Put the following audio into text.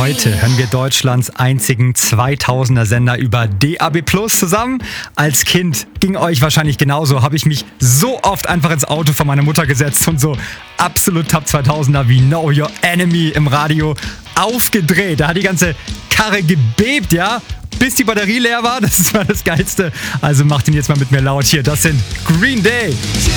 Heute hören wir Deutschlands einzigen 2000er Sender über DAB+ zusammen. Als Kind ging euch wahrscheinlich genauso, habe ich mich so oft einfach ins Auto von meiner Mutter gesetzt und so absolut Top 2000er wie Know Your Enemy im Radio aufgedreht. Da hat die ganze Karre gebebt, ja, bis die Batterie leer war. Das war das Geilste. Also macht ihn jetzt mal mit mir laut hier. Das sind Green Day.